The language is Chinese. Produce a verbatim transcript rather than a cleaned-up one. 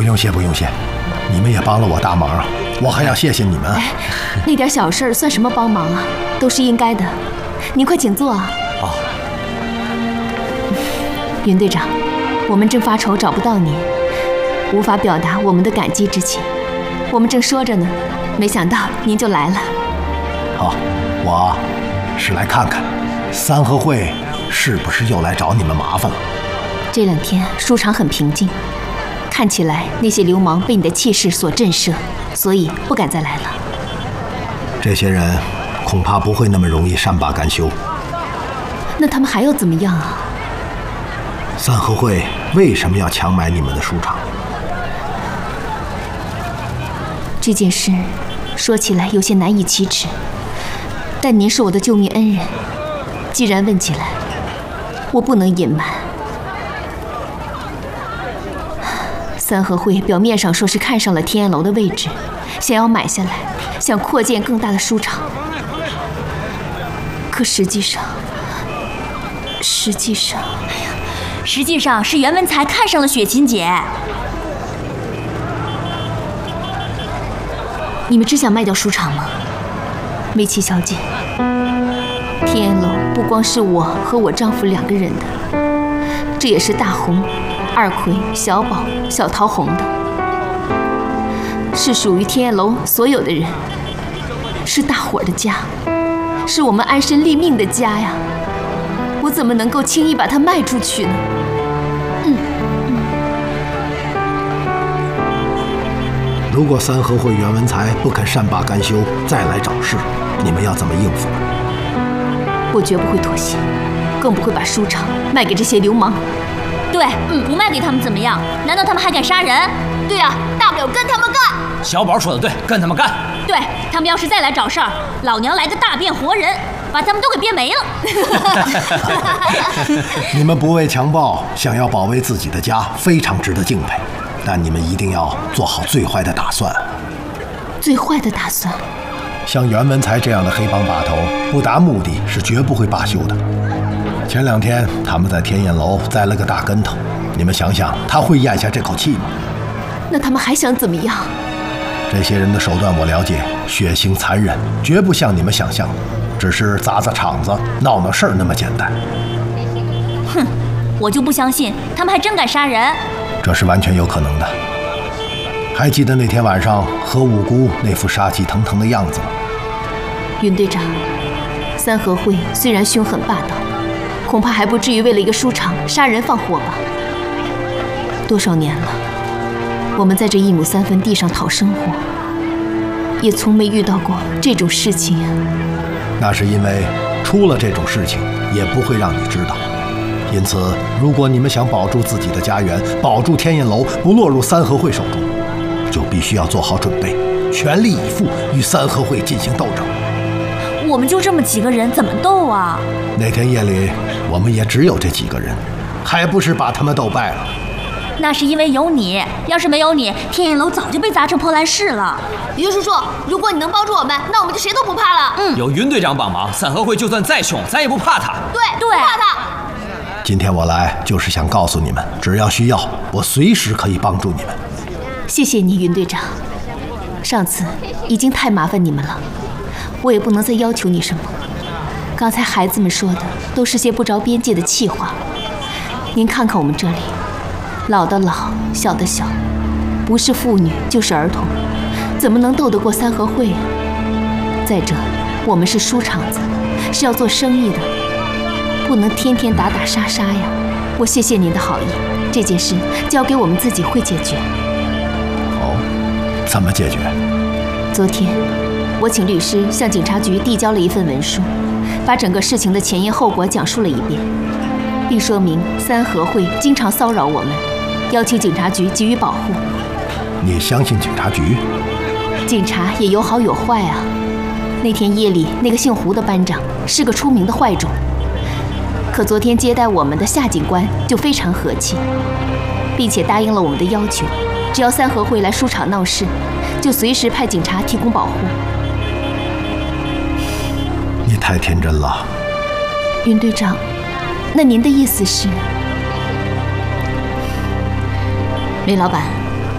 不用谢，不用谢，你们也帮了我大忙，我还要谢谢你们。 哎，那点小事算什么帮忙啊？都是应该的。您快请坐啊。 哦。 云队长，我们正发愁找不到您，无法表达我们的感激之情。我们正说着呢，没想到您就来了。 好，我是来看看三合会是不是又来找你们麻烦了。 这两天书场很平静，看起来那些流氓被你的气势所震慑，所以不敢再来了。 这些人恐怕不会那么容易善罢甘休。 那他们还要怎么样啊？ 三合会为什么要强买你们的书场？ 这件事说起来有些难以启齿，但您是我的救命恩人，既然问起来，我不能隐瞒。三合会表面上说是看上了天燕楼的位置，想要买下来，想扩建更大的书场。可实际上，实际上， 哎呀，实际上是袁文才看上了雪琴姐。 你们只想卖掉书场吗？梅琪小姐，天燕楼不光是我和我丈夫两个人的，这也是大红、二奎、小宝、小桃红的，是属于天燕楼所有的人，是大伙儿的家，是我们安身立命的家呀！我怎么能够轻易把它卖出去呢？嗯嗯。 如果三合会袁文才不肯善罢甘休，再来找事，你们要怎么应付？ 我绝不会妥协，更不会把书场卖给这些流氓。 对，嗯，不卖给他们怎么样？难道他们还敢杀人？ 对啊，大不了跟他们干。 小宝说的对，跟他们干。 对，他们要是再来找事儿，老娘来个大变活人，把他们都给变没了。 你们不畏强暴，想要保卫自己的家，非常值得敬佩。但你们一定要做好最坏的打算。 最坏的打算？ 像袁文才这样的黑帮把头，不达目的是绝不会罢休的。前两天他们在天燕楼栽了个大跟头，你们想想，他会咽下这口气吗？ 那他们还想怎么样？ 这些人的手段我了解，血腥残忍，绝不像你们想象的，只是砸砸场子、闹闹事儿那么简单。 哼，我就不相信他们还真敢杀人。 这是完全有可能的。还记得那天晚上何五姑那副杀气腾腾的样子吗？ 云队长，三合会虽然凶狠霸道，恐怕还不至于为了一个书场杀人放火吧。多少年了，我们在这一亩三分地上讨生活，也从没遇到过这种事情呀。 那是因为出了这种事情，也不会让你知道。因此，如果你们想保住自己的家园，保住天燕楼不落入三合会手中，就必须要做好准备，全力以赴与三合会进行斗争。 我们就这么几个人，怎么斗啊？ 那天夜里，我们也只有这几个人，还不是把他们斗败了？ 那是因为有你，要是没有你，天燕楼早就被砸成破烂市了。 于叔叔，如果你能帮助我们，那我们就谁都不怕了。 嗯， 有云队长帮忙，三合会就算再凶，咱也不怕他。 对对， 不怕他。 今天我来就是想告诉你们，只要需要，我随时可以帮助你们。 谢谢你，云队长。上次已经太麻烦你们了，我也不能再要求你什么。刚才孩子们说的都是些不着边际的气话。您看看我们这里，老的老，小的小，不是妇女就是儿童，怎么能斗得过三合会啊？再者，我们是书场子，是要做生意的，不能天天打打杀杀呀。我谢谢您的好意，这件事交给我们自己会解决。 哦，怎么解决？ 昨天我请律师向警察局递交了一份文书，把整个事情的前因后果讲述了一遍，并说明三合会经常骚扰我们，要求警察局给予保护。 你相信警察局？ 警察也有好有坏啊。那天夜里，那个姓胡的班长是个出名的坏种，可昨天接待我们的夏警官就非常和气，并且答应了我们的要求，只要三合会来书场闹事，就随时派警察提供保护。 你太天真了， 云队长。那您的意思是？ 雷老板。